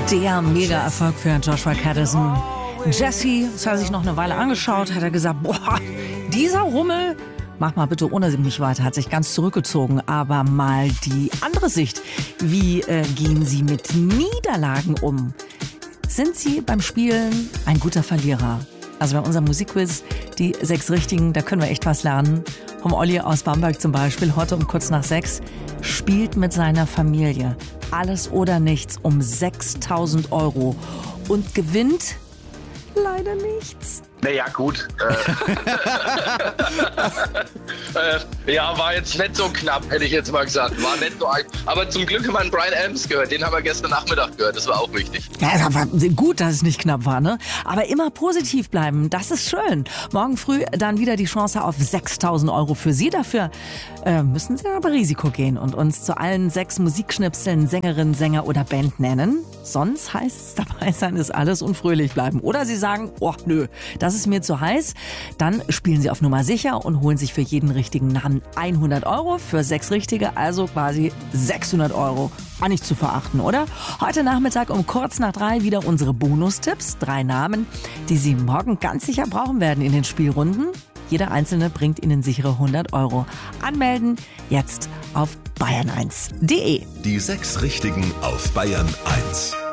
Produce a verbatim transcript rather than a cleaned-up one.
Der Mega-Erfolg für Joshua Kadison. Jesse, das hat er sich noch eine Weile angeschaut, hat er gesagt, boah, dieser Rummel, mach mal bitte ohne mich weiter, hat sich ganz zurückgezogen. Aber mal die andere Sicht. Wie äh, gehen Sie mit Niederlagen um? Sind Sie beim Spielen ein guter Verlierer? Also bei unserem Musikquiz, die sechs Richtigen, da können wir echt was lernen. Vom Olli aus Bamberg zum Beispiel, heute um kurz nach sechs, spielt mit seiner Familie alles oder nichts um sechstausend Euro und gewinnt leider nichts. Naja, gut. Äh, äh, ja, war jetzt nicht so knapp, hätte ich jetzt mal gesagt. War nicht so einfach. Aber zum Glück haben wir einen Brian Adams gehört. Den haben wir gestern Nachmittag gehört. Das war auch wichtig. Ja, war gut, dass es nicht knapp war, ne? Aber immer positiv bleiben, das ist schön. Morgen früh dann wieder die Chance auf sechstausend Euro für Sie. Dafür äh, müssen Sie aber Risiko gehen und uns zu allen sechs Musikschnipseln Sängerin, Sänger oder Band nennen. Sonst heißt es, dabei sein ist alles und fröhlich bleiben. Oder Sie sagen, oh nö, das ist mir zu heiß. Dann spielen Sie auf Nummer sicher und holen sich für jeden richtigen Namen hundert Euro. Für sechs Richtige, also quasi sechshundert Euro. Auch nicht zu verachten, oder? Heute Nachmittag um kurz nach drei wieder unsere Bonustipps. Drei Namen, die Sie morgen ganz sicher brauchen werden in den Spielrunden. Jeder einzelne bringt Ihnen sichere hundert Euro. Anmelden jetzt auf bayern eins punkt de. Die sechs Richtigen auf Bayern eins.